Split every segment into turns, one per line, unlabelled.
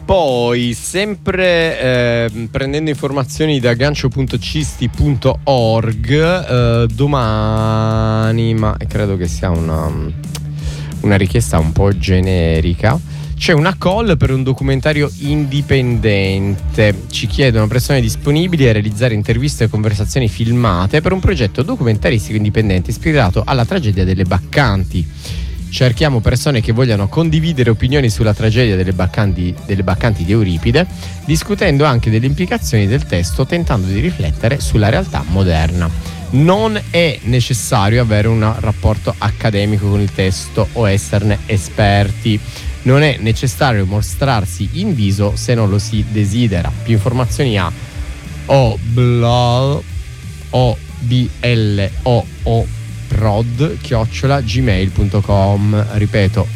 Poi, sempre prendendo informazioni da gancio.cisti.org, domani, ma credo che sia una richiesta un po' generica, c'è una call per un documentario indipendente. Ci chiedono persone disponibili a realizzare interviste e conversazioni filmate per un progetto documentaristico indipendente ispirato alla tragedia delle Baccanti. Cerchiamo persone che vogliano condividere opinioni sulla tragedia delle Baccanti di Euripide, discutendo anche delle implicazioni del testo, tentando di riflettere sulla realtà moderna. Non è necessario avere un rapporto accademico con il testo o esserne esperti. Non è necessario mostrarsi in viso se non lo si desidera. Più informazioni a obloo@gmail.com. Ripeto,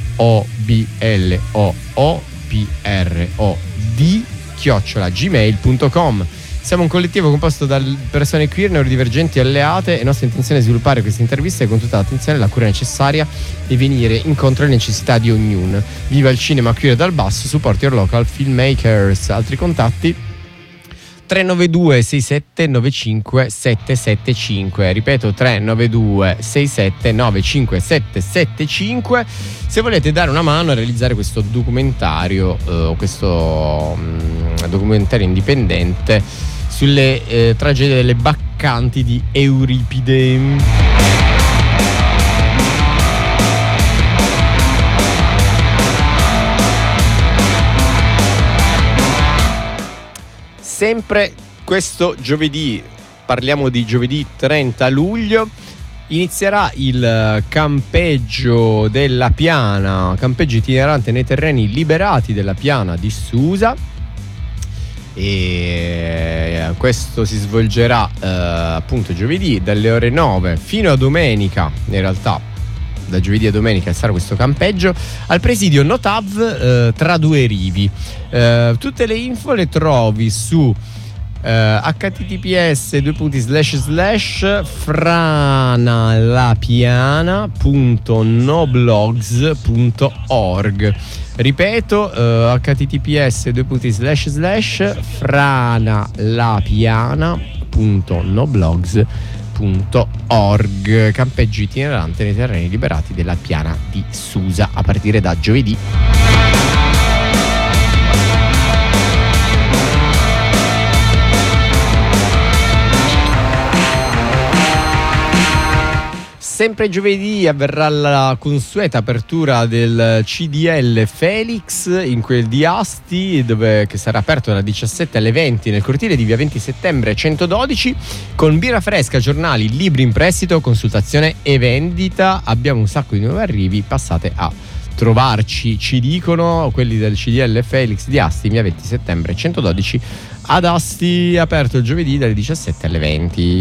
oblooprod@gmail.com. Siamo un collettivo composto da persone queer, neurodivergenti, alleate, e nostra intenzione è sviluppare queste interviste con tutta l'attenzione e la cura necessaria e venire incontro alle necessità di ognuno. Viva il cinema queer dal basso, support your local filmmakers. Altri contatti: 392 67 95 775. Ripeto, 392 67 95 775. Se volete dare una mano a realizzare questo documentario, documentario indipendente sulle tragedie delle Baccanti di Euripide. Sempre questo giovedì, parliamo di giovedì 30 luglio, inizierà il campeggio della Piana, campeggio itinerante nei terreni liberati della Piana di Susa, e questo si svolgerà appunto giovedì dalle ore 9 fino a domenica. In realtà da giovedì a domenica sarà questo campeggio al presidio Notav tra due rivi. Tutte le info le trovi su https://franalapiana.noblogs.org. Ripeto, https://franalapiana.noblogs.org. Campeggio itinerante nei terreni liberati della Piana di Susa a partire da giovedì. Sempre giovedì avverrà la consueta apertura del CDL Felix in quel di Asti, che sarà aperto dalle 17 alle 20 nel cortile di via 20 settembre 112, con birra fresca, giornali, libri in prestito, consultazione e vendita. Abbiamo un sacco di nuovi arrivi, passate a trovarci, ci dicono quelli del CDL Felix di Asti, via 20 settembre 112 ad Asti, aperto il giovedì dalle 17 alle 20.